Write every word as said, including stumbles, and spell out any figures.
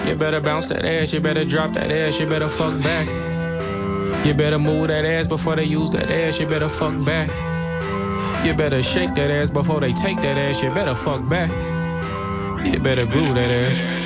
You better bounce that ass, you better drop that ass, you better fuck back. You better move that ass before they use that ass, you better fuck back. You better shake that ass before they take that ass, you better fuck back. You better groove that ass.